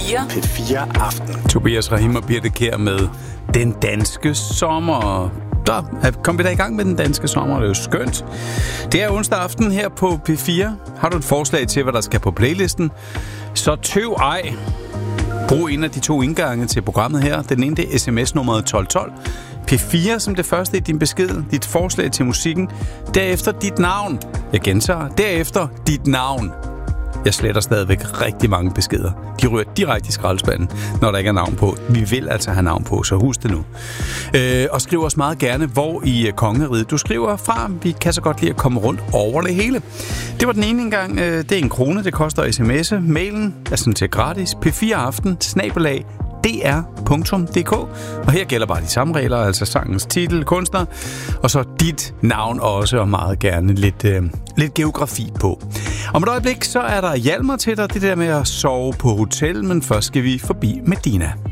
P4. P4 Aften. Tobias Rahim og Birte Kjær med Den Danske Sommer. Der kom vi da i gang med Den Danske Sommer. Det er jo skønt. Det er onsdag aften her på P4. Har du et forslag til, hvad der skal på playlisten? Så tøv ej. Brug en af de 2 indgange til programmet her. Den ene, det er sms-nummeret 1212. P4 som det første i din besked. Dit forslag til musikken. Derefter dit navn. Jeg gentager. Derefter dit navn. Jeg sletter stadigvæk rigtig mange beskeder. De ryger direkte i skraldespanden, når der ikke er navn på. Vi vil altså have navn på, så husk det nu. Og skriv os meget gerne, hvor i kongeriget du skriver fra. Vi kan så godt lide at komme rundt over det hele. Det var den ene gang. Det er 1 krone, det koster sms'e. Mailen er sådan til gratis. p4aften@dr.dk. Og her gælder bare de samme regler, altså sangens titel, kunstner, og så dit navn også, og meget gerne lidt geografi på. Om et øjeblik, så er der Hjalmar til dig, det der med at sove på hotel, men først skal vi forbi Medina.